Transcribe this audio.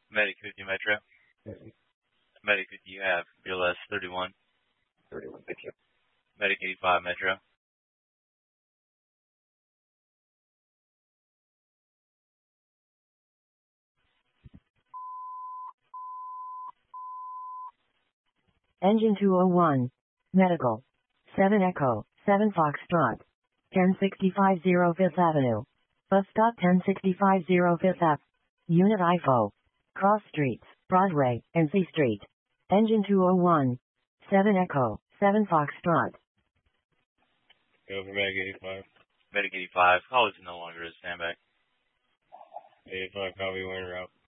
Medic 50 Metro. Medic 50, you have BLS 31. 31, thank you. Medic 85 Metro. Engine 201. Medical. 7 Echo, 7 Foxtrot. 1065 5th Avenue. Bus stop 1065 5th Ave. Unit IFO. Cross Streets, Broadway, and C Street. Engine 201. 7 Echo, 7 Foxtrot. Go for Medic 85. Medic 85, call is no longer a standby. 85, copy, we're en route.